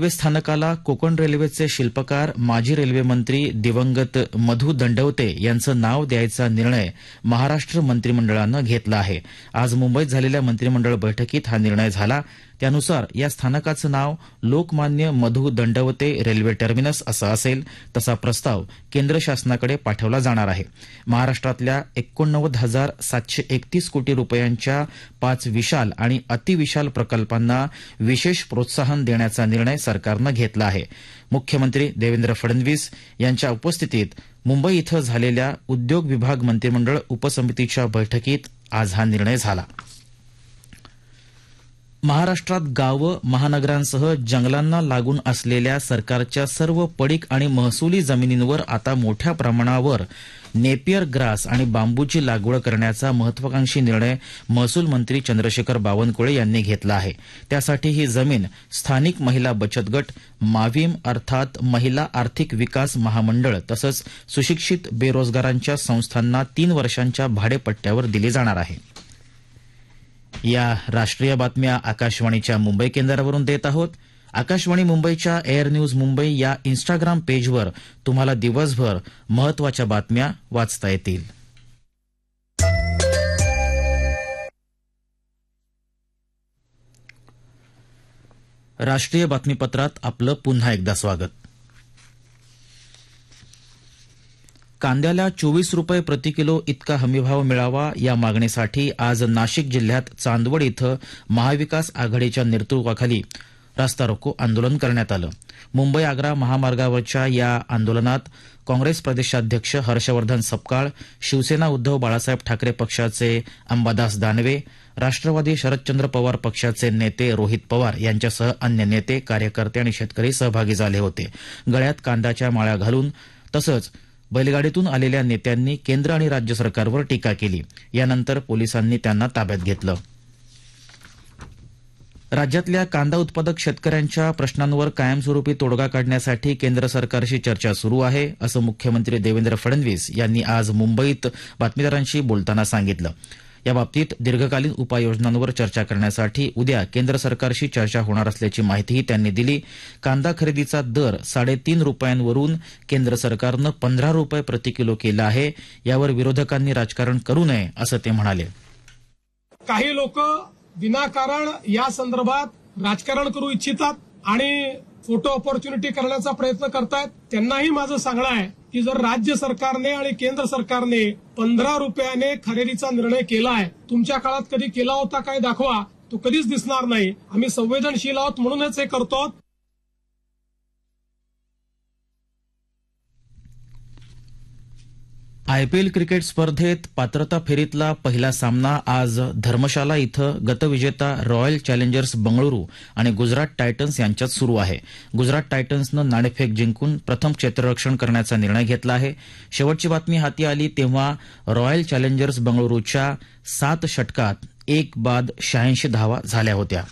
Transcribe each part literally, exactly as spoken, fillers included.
Railway स्थानकाला कोकण रेल्वेचे शिल्पकार माजी रेल्वे मंत्री दिवंगत मधू दंडवते यांचं नाव द्यायचा निर्णय महाराष्ट्र मंत्रिमंडळानं घेतला आहे. आज मुंबईत झालेल्या मंत्रिमंडळ बैठकीत हा निर्णय झाला. त्यानुसार या स्थानकाचं नाव लोकमान्य मधू दंडवते रेल्वे टर्मिनस असं असेल. तसा प्रस्ताव केंद्र शासनाकडे पाठवला जाणार आहे. महाराष्ट्रातल्या एकोणनव्वद हजार सातशे एकतीस कोटी रुपयांच्या पाच विशाल आणि अतिविशाल प्रकल्पांना विशेष प्रोत्साहन देण्याचा निर्णय सरकारनं घेतला आहे. मुख्यमंत्री देवेंद्र फडणवीस यांच्या उपस्थितीत मुंबई इथं झालेल्या उद्योग विभाग मंत्रिमंडळ उपसमितीच्या बैठकीत आज हा निर्णय झाला. महाराष्ट्रात गावं, महानगरांसह जंगलांना लागून असलेल्या सरकारच्या सर्व पडीक आणि महसुली जमिनींवर आता मोठ्या प्रमाणावर नेपियर ग्रास आणि बांबूची लागवड करण्याचा महत्वाकांक्षी निर्णय महसूल मंत्री चंद्रशेखर बावनकुळे यांनी घेतला आहे. त्यासाठी ही जमीन स्थानिक महिला बचत गट, माविम अर्थात महिला आर्थिक विकास महामंडळ तसंच सुशिक्षित बेरोजगारांच्या संस्थांना तीन वर्षांच्या भाडेपट्ट्यावर दिली जाणार आहे. या राष्ट्रीय बातम्या आकाशवाणीच्या मुंबई केंद्रावरून देत आहोत. आकाशवाणी मुंबईच्या एअर न्यूज मुंबई या इन्स्टाग्राम पेजवर तुम्हाला दिवसभर महत्वाच्या बातम्या वाचता येतील. राष्ट्रीय बातमीपत्रात आपलं पुन्हा एकदा स्वागत. कांद्याला चोवीस रुपये प्रति किलो इतका हमीभाव मिळावा या मागणीसाठी आज नाशिक जिल्ह्यात चांदवड इथं महाविकास आघाडीच्या नेतृत्वाखाली रास्ता रोको आंदोलन करण्यात आलं. मुंबई आग्रा महामार्गावरच्या या आंदोलनात काँग्रेस प्रदेशाध्यक्ष हर्षवर्धन सपकाळ, शिवसेना उद्धव बाळासाहेब ठाकरे पक्षाचे अंबादास दानवे, राष्ट्रवादी शरदचंद्र पवार पक्षाचे नेते रोहित पवार यांच्यासह अन्य नेते, कार्यकर्ते आणि शेतकरी सहभागी झाले होते. गळ्यात कांद्याच्या माळा घालून तसंच बैलगाडीतून आलेल्या नेत्यांनी केंद्र आणि राज्य सरकारवर टीका केली. यानंतर पोलिसांनी त्यांना ताब्यात घेतलं. राज्यातल्या कांदा उत्पादक शेतकऱ्यांच्या प्रश्नांवर कायमस्वरूपी तोडगा काढण्यासाठी केंद्र सरकारशी चर्चा सुरू आहे, असं मुख्यमंत्री देवेंद्र फडणवीस यांनी आज मुंबईत बातमीदारांशी बोलताना सांगितलं. याबाबतीत दीर्घकालीन उपाययोजनांवर चर्चा करण्यासाठी उद्या केंद्र सरकारशी चर्चा होणार असल्याची माहितीही त्यांनी दिली. कांदा खरेदीचा दर साडेतीन रुपयांवरून केंद्र सरकारनं पंधरा रुपये प्रति किलो केला आहे. यावर विरोधकांनी राजकारण करू नये असं ते म्हणाले. काही लोक विनाकारण या संदर्भात राजकारण करू इच्छितात आणि फोटो ऑपॉर्च्युनिटी करण्याचा प्रयत्न करतायत. त्यांनाही माझं सांगणं आहे की जर राज्य सरकारने आणि केंद्र सरकारने पंधरा रुपयाने खरेदीचा निर्णय केला आहे, तुमच्या काळात कधी केला होता काय दाखवा, तो कधीच दिसणार नाही. आम्ही संवेदनशील आहोत म्हणूनच हे करतो. आयपीएल क्रिकेट स्पर्धेत पात्रता फेरीतला पहिला सामना आज धर्मशाला इथं गतविजेता रॉयल चॅलेंजर्स बंगळुरू आणि गुजरात टायटन्स यांच्यात सुरू आहे. गुजरात टायटन्सनं नाणेफेक जिंकून प्रथम क्षेत्ररक्षण करण्याचा निर्णय घेतला आहे. शेवटची बातमी हाती आली तेव्हा रॉयल चॅलेंजर्स बंगळुरूच्या सात षटकात एक बाद शहाऐंशी धावा झाल्या होत्या.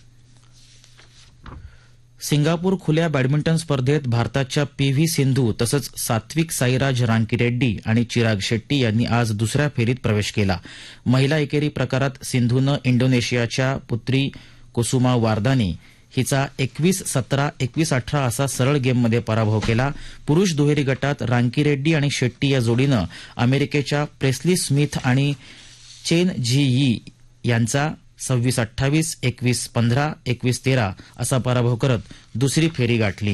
सिंगापूर खुल्या बॅडमिंटन स्पर्धेत भारताच्या पी व्ही सिंधू तसंच सात्विक साईराज रांकीरेड्डी आणि चिराग शेट्टी यांनी आज दुसऱ्या फेरीत प्रवेश केला. महिला एकेरी प्रकारात सिंधूनं इंडोनेशियाच्या पुत्री कुसुमा वारदानी हिचा एकवीस सतरा एकवीस अठरा असा सरळ गेममध्ये पराभव केला. पुरुष दुहेरी गटात रांकीरेड्डी आणि शेट्टी या जोडीनं अमेरिकेच्या प्रेस्ली स्मिथ आणि चेन झी यी यांचा सव्वीस अठ्ठावीस एकवीस पंधरा एकवीस तेरा असा पराभव करत दुसरी फेरी गाठली.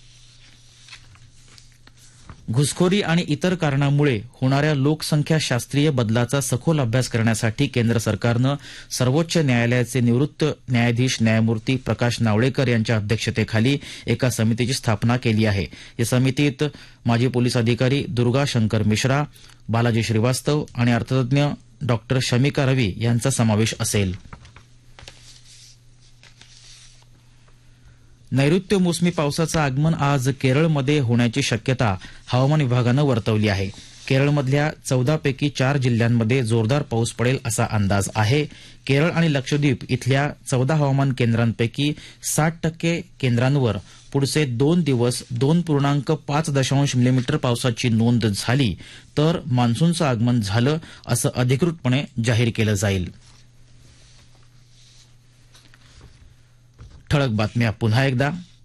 घुसखोरी आणि इतर कारणामुळे होणाऱ्या लोकसंख्या शास्त्रीय बदलाचा सखोल अभ्यास करण्यासाठी केंद्र सरकारनं सर्वोच्च न्यायालयाचे निवृत्त न्यायाधीश न्यायमूर्ती प्रकाश नावळेकर यांच्या अध्यक्षतेखाली एका समितीची स्थापना केली आहे. या समितीत माजी पोलीस अधिकारी दुर्गा शंकर मिश्रा, बालाजी श्रीवास्तव आणि अर्थतज्ञ डॉक्टर शमिका रवी यांचा समावेश असेल. नैऋत्य मोसमी पावसाचं आगमन आज केरळमध्ये होण्याची शक्यता हवामान विभागानं वर्तवली आहे. केरळमधल्या चौदापैकी चार जिल्ह्यांमध्ये जोरदार पाऊस पडेल असा अंदाज आहे. केरळ आणि लक्षद्वीप इथल्या चौदा हवामान केंद्रांपैकी साठ टक्के केंद्रांवर पुढचे दोन दिवस दोन पूर्णांक पाच दशांश मिलीमीटर पावसाची नोंद झाली तर मान्सूनचं आगमन झालं असं अधिकृतपणे जाहीर केलं जाईल. ठळक बातम्या पुन्हा एकदा.